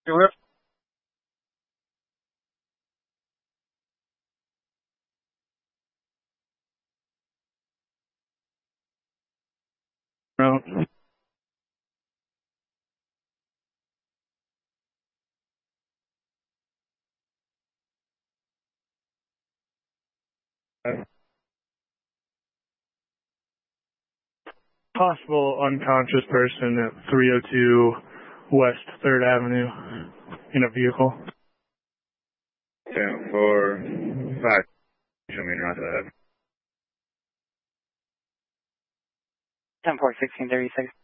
Possible unconscious person at 302 West 3rd Avenue in a vehicle. 10-4, 5. Show me north of that. 10-4, 1636.